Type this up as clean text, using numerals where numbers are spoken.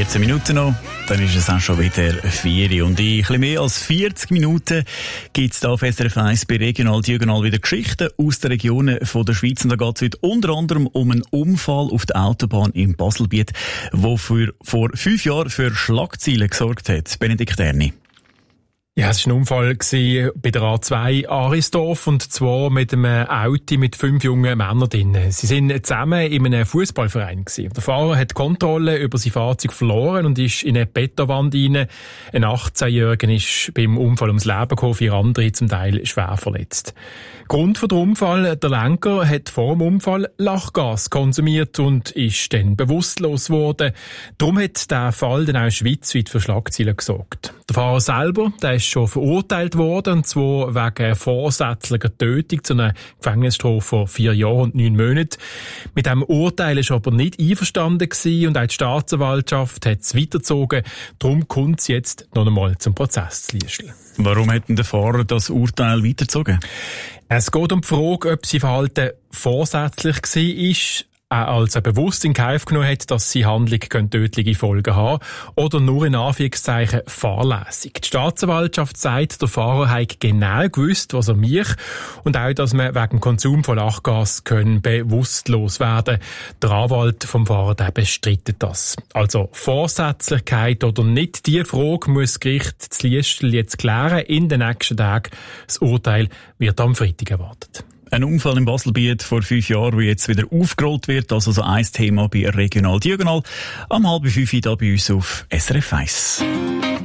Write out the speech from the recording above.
14 Minuten noch, dann ist es auch schon wieder 4 und in ein bisschen mehr als 40 Minuten gibt es hier auf SRF 1 bei Regional Diagonal wieder Geschichten aus den Regionen von der Schweiz. Und da geht es heute unter anderem um einen Unfall auf der Autobahn im Baselbiet, der vor 5 Jahren für Schlagzeilen gesorgt hat. Benedikt Erni. Ja, es war ein Unfall bei der A2 Arisdorf, und zwar mit einem Auto mit 5 jungen Männern drin. Sie sind zusammen in einem Fußballverein gewesen. Der Fahrer hat die Kontrolle über sein Fahrzeug verloren und ist in eine Betonwand rein. Ein 18-Jähriger ist beim Unfall ums Leben gekommen, 4 andere zum Teil schwer verletzt. Grund für den Unfall: der Lenker hat vor dem Unfall Lachgas konsumiert und ist dann bewusstlos geworden. Darum hat der Fall dann auch schweizweit für Schlagzeilen gesorgt. Der Fahrer selber, der ist schon verurteilt worden, und zwar wegen vorsätzlicher Tötung zu einer Gefängnisstrafe von 4 Jahren und 9 Monaten. Mit diesem Urteil ist er aber nicht einverstanden gewesen, und auch die Staatsanwaltschaft hat es weitergezogen. Darum kommt es jetzt noch einmal zum Prozess zu Liesl. Warum hat denn der Fahrer das Urteil weitergezogen? Es geht um die Frage, ob sein Verhalten vorsätzlich war, also bewusst in Kauf genommen hat, dass seine Handlung tödliche Folgen haben könnte, oder nur in Anführungszeichen fahrlässig. Die Staatsanwaltschaft sagt, der Fahrer hat genau gewusst, was er macht, und auch, dass man wegen Konsum von Lachgas bewusstlos werden kann. Der Anwalt vom Fahrer, der bestreitet das. Also Vorsätzlichkeit oder nicht, die Frage muss das Gericht zu Liesl jetzt klären in den nächsten Tagen. Das Urteil wird am Freitag erwartet. Ein Unfall im Baselbiet vor 5 Jahren, der jetzt wieder aufgerollt wird. Also so ein Thema bei Regional Diagonal. Am 4:30 hier bei uns auf SRF 1.